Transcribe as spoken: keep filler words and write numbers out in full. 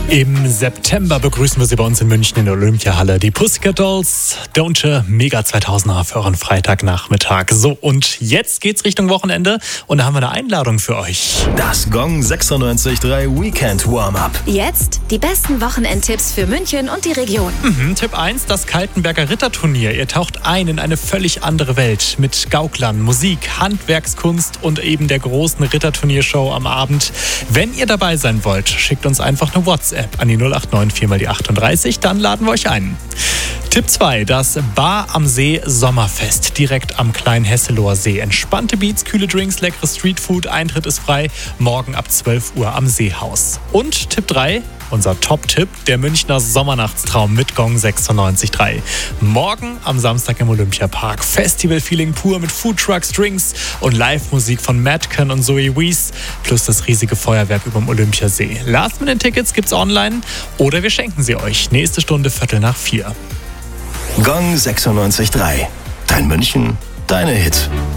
Im September begrüßen wir Sie bei uns in München in der Olympiahalle. Die Pussycat Dolls, Don't You, Mega zweitausender für euren Freitagnachmittag. So, und jetzt geht's Richtung Wochenende und da haben wir eine Einladung für euch. Das Gong sechsundneunzig Komma drei Weekend Warm-Up. Jetzt die besten Wochenendtipps für München und die Region. Mhm, Tipp eins, das Kaltenberger Ritterturnier. Ihr taucht ein in eine völlig andere Welt mit Gauklern, Musik, Handwerkskunst und eben der großen Ritterturniershow am Abend. Wenn ihr dabei sein wollt, schickt uns einfach eine WhatsApp an die null acht neun vier mal die achtunddreißig, dann laden wir euch ein. Tipp zwei, das Bar am See Sommerfest, direkt am kleinen Hesseloher See. Entspannte Beats, kühle Drinks, leckeres Streetfood, Eintritt ist frei, morgen ab zwölf Uhr am Seehaus. Und Tipp drei, unser Top-Tipp, der Münchner Sommernachtstraum mit Gong sechsundneunzig Komma drei. Morgen am Samstag im Olympiapark. Festival-Feeling pur mit Foodtrucks, Drinks und Live-Musik von Madcon und Zoe Wees plus das riesige Feuerwerk über dem Olympiasee. Last-Minute-Tickets gibt's online oder wir schenken sie euch. Nächste Stunde Viertel nach vier. Gong sechsundneunzig Komma drei. Dein München, deine Hit.